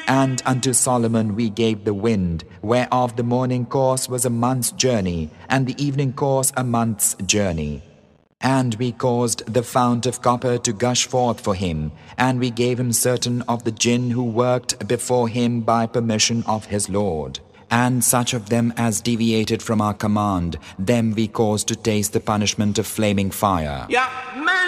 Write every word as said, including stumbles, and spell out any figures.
And unto Solomon we gave the wind, whereof the morning course was a month's journey, and the evening course a month's journey. And we caused the fount of copper to gush forth for him, and we gave him certain of the jinn who worked before him by permission of his Lord. And such of them as deviated from our command, them we caused to taste the punishment of flaming fire.